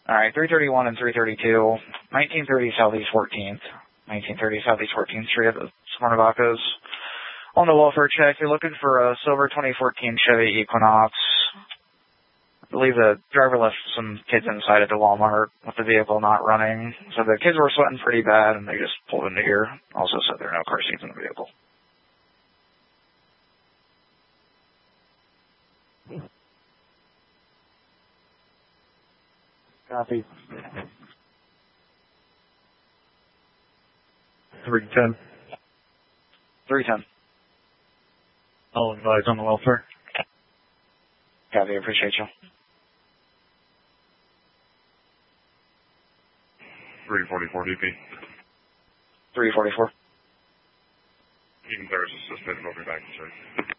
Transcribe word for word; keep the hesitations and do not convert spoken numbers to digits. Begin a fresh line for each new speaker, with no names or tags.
Alright, three thirty-one and three thirty-two. nineteen thirty Southeast fourteenth. nineteen thirty Southeast fourteenth Street at the Smyrnavacos. On the welfare check, you're looking for a silver twenty fourteen Chevy Equinox. I believe the driver left some kids inside at the Walmart with the vehicle not running. So the kids were sweating pretty bad, and they just pulled into here. Also said there are no car seats in the vehicle.
Copy.
three ten.
three ten.
I'll advise on the welfare.
Copy, appreciate you.
three forty-four D P.
three forty-four.
Even there is assistant, we'll be back in search.